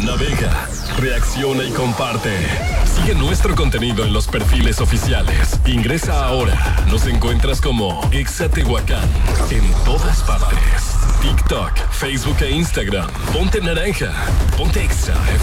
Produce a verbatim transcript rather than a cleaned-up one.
navega, reacciona y comparte. Sigue nuestro contenido en los perfiles oficiales. Ingresa ahora. Nos encuentras como Exa Tehuacán en todas partes. TikTok, Facebook e Instagram. Ponte naranja. Ponte Exa.